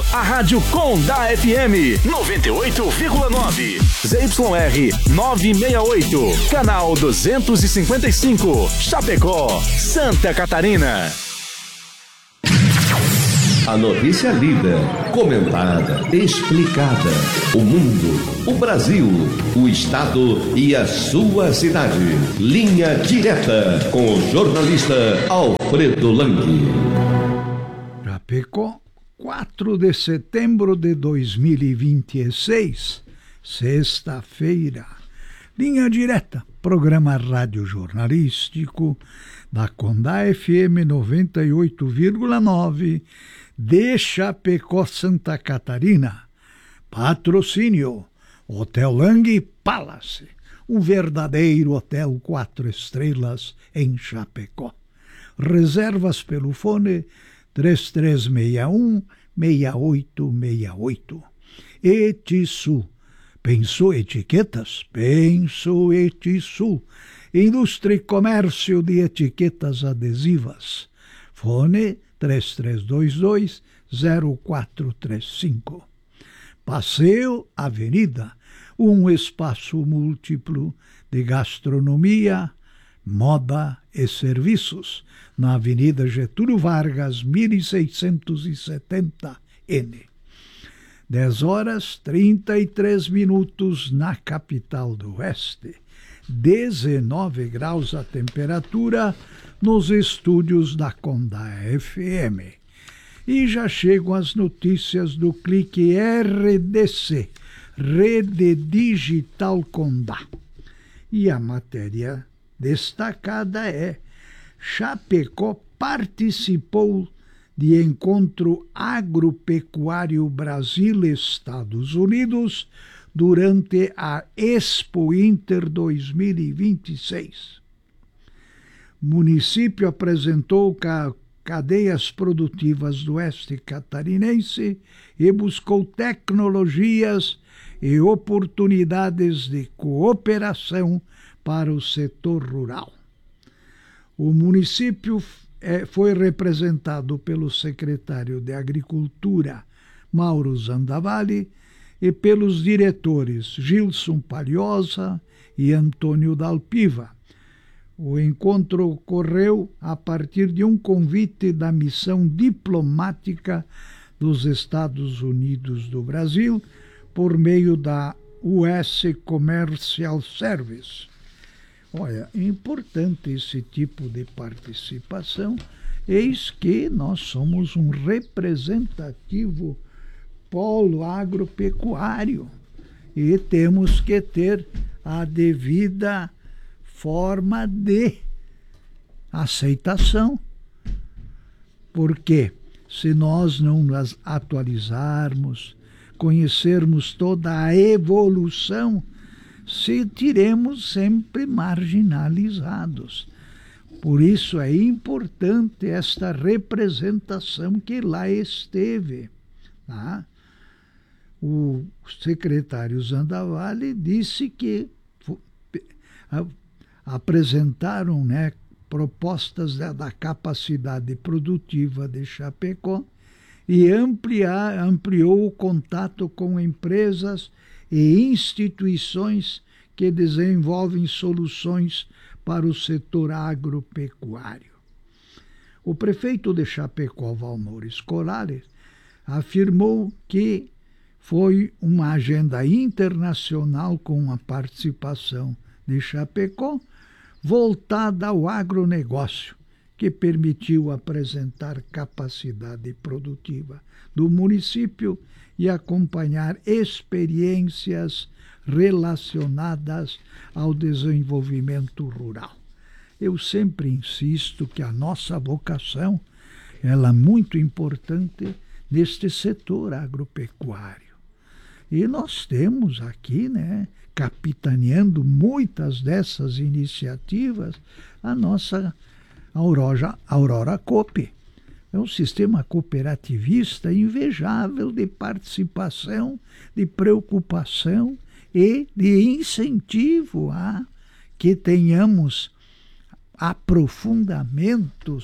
a Rádio Condá FM 98,9. ZYR 968, canal 255, Chapecó, Santa Catarina. A notícia lida, comentada, explicada. O mundo, o Brasil, o estado e a sua cidade. Linha direta com o jornalista Alfredo Lang. Chapecó, 4 de setembro de 2026, sexta-feira. Linha direta, programa rádio jornalístico da Condá FM 98,9 de Chapecó, Santa Catarina. Patrocínio Hotel Lang Palace, um verdadeiro hotel 4 estrelas em Chapecó. Reservas pelo fone 3361-6868. Etisul. Pensou etiquetas? Pensou Etisul. Indústria e comércio de etiquetas adesivas. Fone 3322-0435. Passeio Avenida, um espaço múltiplo de gastronomia, moda e serviços, na Avenida Getúlio Vargas, 1670N. 10h33 na capital do Oeste. 19 graus a temperatura nos estúdios da Condá FM. E já chegam as notícias do Clique RDC, Rede Digital Condá. E a matéria destacada é: Chapecó participou de encontro agropecuário Brasil-Estados Unidos durante a Expo Inter 2026. O município apresentou cadeias produtivas do oeste catarinense e buscou tecnologias e oportunidades de cooperação para o setor rural. O município foi representado pelo secretário de Agricultura, Mauro Zandavalli, e pelos diretores Gilson Palhosa e Antônio Dalpiva. O encontro ocorreu a partir de um convite da missão diplomática dos Estados Unidos do Brasil por meio da US Commercial Service. Olha, é importante esse tipo de participação, eis que nós somos um representativo polo agropecuário e temos que ter a devida forma de aceitação, porque se nós não nas atualizarmos, conhecermos toda a evolução, sentiremos sempre marginalizados. Por isso é importante esta representação que lá esteve. Tá? O secretário Zandavalli disse que apresentaram, propostas da capacidade produtiva de Chapecó e ampliou o contato com empresas e instituições que desenvolvem soluções para o setor agropecuário. O prefeito de Chapecó, Valmor Scolari, afirmou que foi uma agenda internacional com a participação de Chapecó voltada ao agronegócio, que permitiu apresentar capacidade produtiva do município e acompanhar experiências relacionadas ao desenvolvimento rural. Eu sempre insisto que a nossa vocação ela é muito importante neste setor agropecuário. E nós temos aqui, capitaneando muitas dessas iniciativas, a nossa Aurora Coop. É um sistema cooperativista invejável de participação, de preocupação e de incentivo a que tenhamos aprofundamentos